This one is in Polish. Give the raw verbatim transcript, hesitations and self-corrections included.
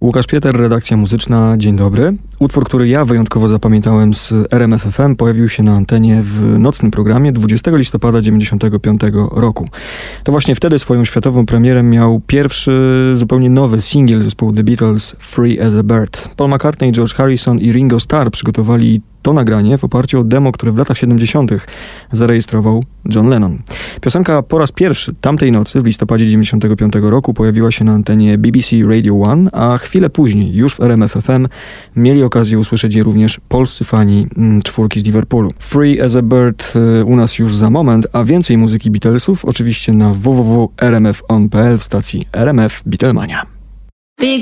Łukasz Pieter, redakcja muzyczna. Dzień dobry. Utwór, który ja wyjątkowo zapamiętałem z R M F F M, pojawił się na antenie w nocnym programie dwudziestego listopada dziewięćdziesiątego piątego roku. To właśnie wtedy swoją światową premierę miał pierwszy, zupełnie nowy singiel zespołu The Beatles, Free as a Bird. Paul McCartney, George Harrison i Ringo Starr przygotowali to nagranie w oparciu o demo, które w latach siedemdziesiątych zarejestrował John Lennon. Piosenka po raz pierwszy tamtej nocy, w listopadzie dziewięćdziesiątego piątego roku, pojawiła się na antenie B B C Radio One, a chwilę później, już w R M F F M, mieli okazję usłyszeć je również polscy fani mm, czwórki z Liverpoolu. Free as a Bird y, u nas już za moment, a więcej muzyki Beatlesów oczywiście na w w w kropka r m f on kropka p l w stacji R M F Beatlemania.